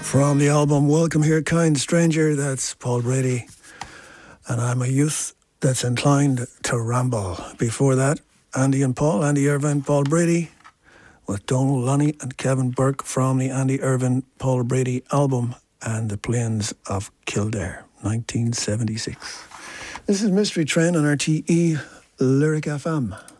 From the album Welcome Here, Kind Stranger, that's Paul Brady. And I'm a youth that's inclined to ramble. Before that, Andy and Paul, Andy Irvine, Paul Brady, with Donal Lunny and Kevin Burke from the Andy Irvine, Paul Brady album and the Plains of Kildare, 1976. This is Mystery Train on RTE Lyric FM.